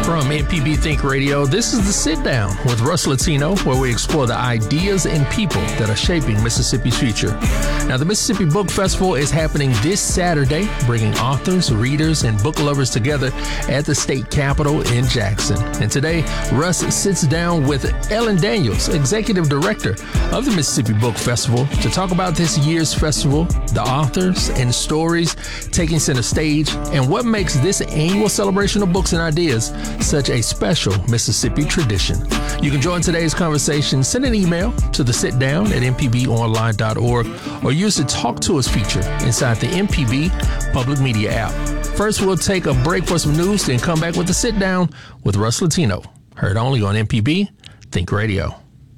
From MPB Think Radio, this is The Sit Down with Russ Latino, where we explore the ideas and people that are shaping Mississippi's future. Now, the Mississippi Book Festival is happening this Saturday, bringing authors, readers, and book lovers together at the state capitol in Jackson. And today, Russ sits down with Ellen Daniels, Executive Director of the Mississippi Book Festival, to talk about this year's festival, the authors and stories taking center stage, and what makes this annual celebration of books and ideas such a special Mississippi tradition. You can join today's conversation. Send an email to thesitdown@mpbonline.org or use the Talk to Us feature inside the MPB Public Media app. First, we'll take a break for some news, then come back with The Sit Down with Russ Latino. Heard only on MPB Think Radio.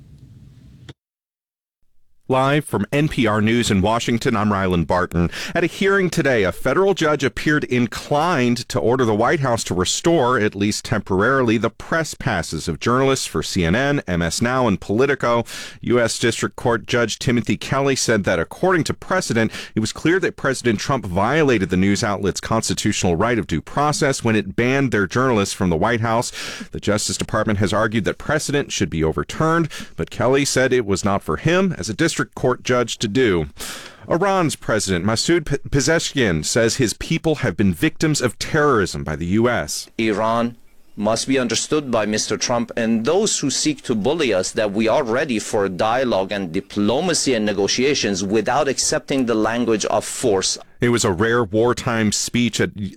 Live from NPR News in Washington, I'm Ryland Barton. At a hearing today, a federal judge appeared inclined to order the White House to restore, at least temporarily, the press passes of journalists for CNN, MS Now, and Politico. U.S. District Court Judge Timothy Kelly said that according to precedent, it was clear that President Trump violated the news outlet's constitutional right of due process when it banned their journalists from the White House. The Justice Department has argued that precedent should be overturned, but Kelly said it was not for him as a district court judge to do. Iran's President Masoud Pezeshkian says his people have been victims of terrorism by the U.S. Iran must be understood by Mr. Trump and those who seek to bully us that we are ready for dialogue and diplomacy and negotiations without accepting the language of force. It was a rare wartime speech at